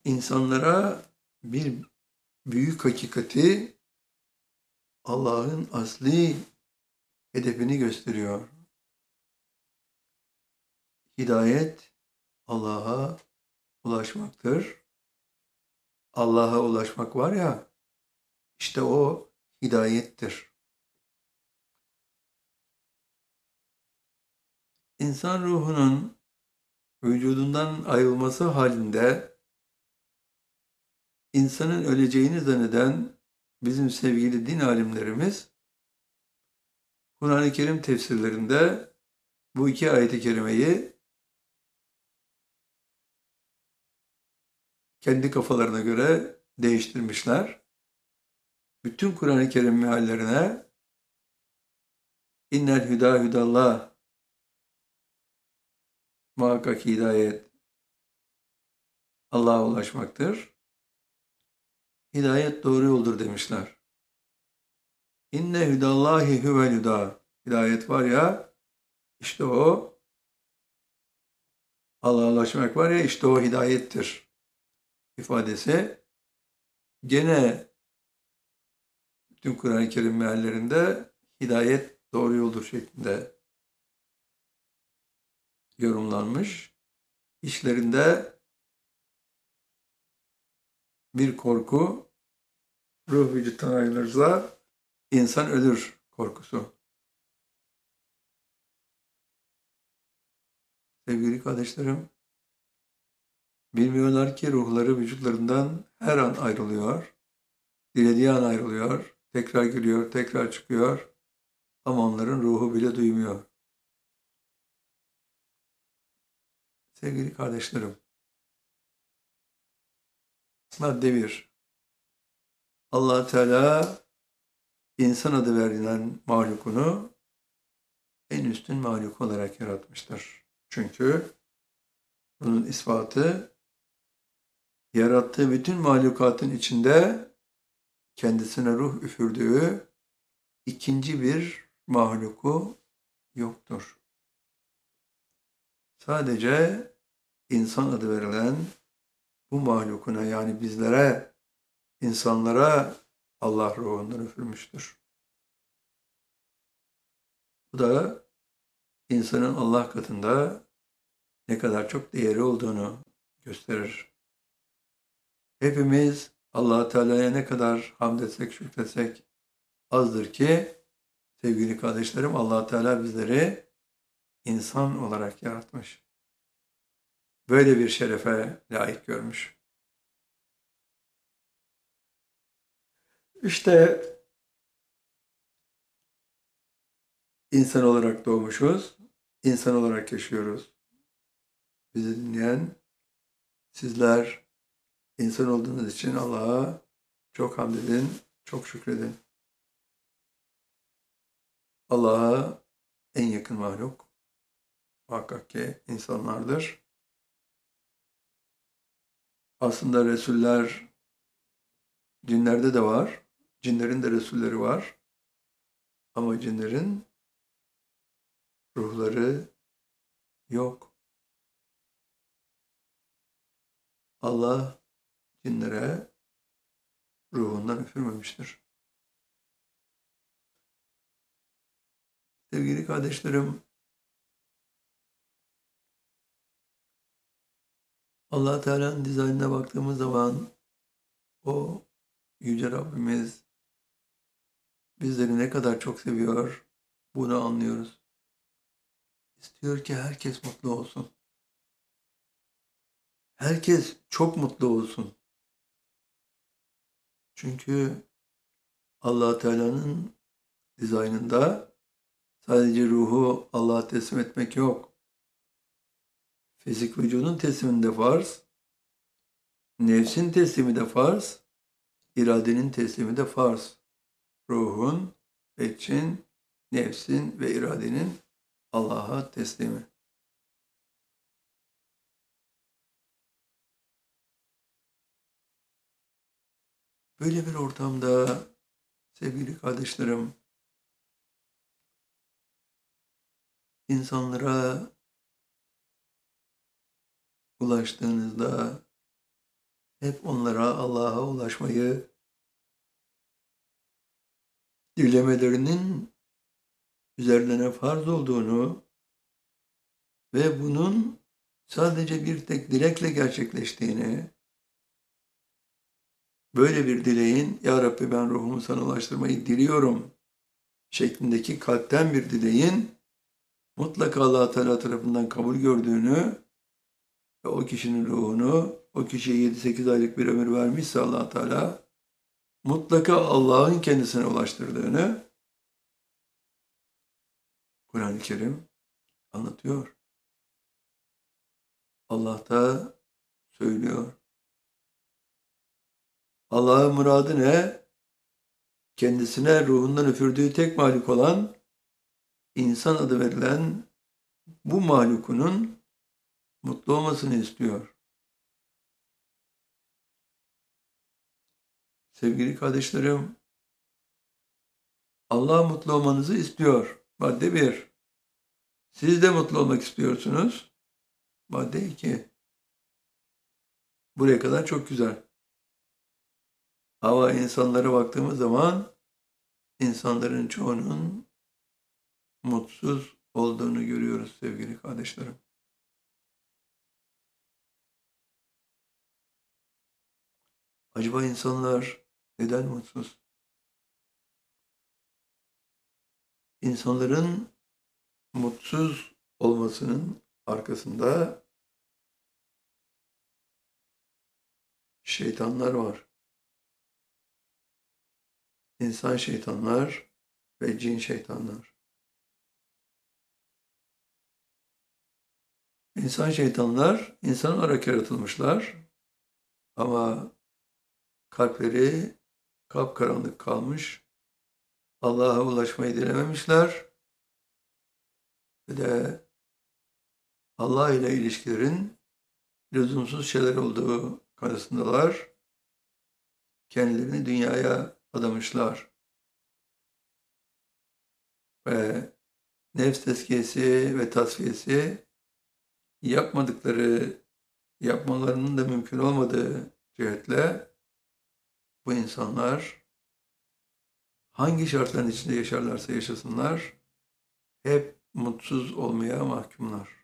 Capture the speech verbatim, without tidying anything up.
insanlara bir büyük hakikati, Allah'ın asli hedefini gösteriyor. Hidayet Allah'a ulaşmaktır. Allah'a ulaşmak var ya, işte o hidayettir. İnsan ruhunun vücudundan ayrılması halinde insanın öleceğini zanneden bizim sevgili din alimlerimiz Kur'an-ı Kerim tefsirlerinde bu iki ayet-i kerimeyi kendi kafalarına göre değiştirmişler. Bütün Kur'an-ı Kerim meallerine innel hüdâ hüdallah, muhakkak hidayet Allah'a ulaşmaktır. Hidayet doğru yoldur demişler. İnne hüdallahi huvel hüdâ. Hidayet var ya, işte o, Allah'a ulaşmak var ya, işte o hidayettir ifadesi. Gene bütün Kur'an-ı Kerim meallerinde hidayet doğru yoldur şeklinde yorumlanmış. İşlerinde bir korku, ruh vücuttan ayrılırsa insan ölür korkusu. Sevgili kardeşlerim, bilmiyorlar ki ruhları vücutlarından her an ayrılıyor. Dilediği an ayrılıyor. Tekrar giriyor, tekrar çıkıyor. Ama onların ruhu bile duymuyor. Sevgili kardeşlerim, madde bir. Allah Teala insan adı verilen mahlukunu en üstün mahluk olarak yaratmıştır. Çünkü bunun ispatı, yarattığı bütün mahlukatın içinde kendisine ruh üfürdüğü ikinci bir mahluku yoktur. Sadece insan adı verilen bu mahlukuna, yani bizlere, insanlara Allah ruhundan üfürmüştür. Bu da insanın Allah katında ne kadar çok değeri olduğunu gösterir. Hepimiz Allah Teala'ya ne kadar hamd etsek, şükretsek azdır ki, sevgili kardeşlerim, Allah Teala bizleri insan olarak yaratmış. Böyle bir şerefe layık görmüş. İşte insan olarak doğmuşuz, insan olarak yaşıyoruz. Bizi dinleyen sizler insan olduğunuz için Allah'a çok hamd edin, çok şükredin. Allah'a en yakın mahluk muhakkak ki insanlardır. Aslında Resuller cinlerde de var. Cinlerin de Resulleri var. Ama cinlerin ruhları yok. Allah cinlere ruhundan üfürmemiştir. Sevgili kardeşlerim, Allah Teala'nın dizaynına baktığımız zaman o Yüce Rabbimiz bizleri ne kadar çok seviyor, bunu anlıyoruz. İstiyor ki herkes mutlu olsun. Herkes çok mutlu olsun. Çünkü Allah Teala'nın dizaynında sadece ruhu Allah'a teslim etmek yok. Fizik vücudun teslimi de farz, nefsin teslimi de farz, iradenin teslimi de farz. Ruhun, için, nefsin ve iradenin Allah'a teslimi. Böyle bir ortamda sevgili kardeşlerim, insanlara ulaştığınızda hep onlara Allah'a ulaşmayı dilemelerinin üzerlerine farz olduğunu ve bunun sadece bir tek dilekle gerçekleştiğini, böyle bir dileğin "Ya Rabbi ben ruhumu sana ulaştırmayı diliyorum" şeklindeki kalpten bir dileğin mutlaka Allah Teala tarafından kabul gördüğünü ve o kişinin ruhunu, o kişiye yedi sekiz aylık bir ömür vermişse Allah Teala mutlaka Allah'ın kendisine ulaştırdığını Kur'an-ı Kerim anlatıyor. Allah da söylüyor. Allah'ın muradı ne? Kendisine ruhundan üfürdüğü tek mahluk olan insan adı verilen bu mahlukunun mutlu olmasını istiyor. Sevgili kardeşlerim, Allah mutlu olmanızı istiyor. Madde bir. Siz de mutlu olmak istiyorsunuz. Madde iki. Buraya kadar çok güzel. Ama insanlara baktığımız zaman insanların çoğunun mutsuz olduğunu görüyoruz sevgili kardeşlerim. Acaba insanlar neden mutsuz? İnsanların mutsuz olmasının arkasında şeytanlar var. İnsan şeytanlar ve cin şeytanlar. İnsan şeytanlar insan olarak yaratılmışlar ama kalpleri kapkaranlık kalmış, Allah'a ulaşmayı dilememişler ve de Allah ile ilişkilerin lüzumsuz şeyler olduğu kanısındalar. Kendilerini dünyaya adamışlar ve nefs tezkiyesi ve tasfiyesi yapmadıkları, yapmalarının da mümkün olmadığı cihetle bu insanlar hangi şartların içinde yaşarlarsa yaşasınlar hep mutsuz olmaya mahkumlar.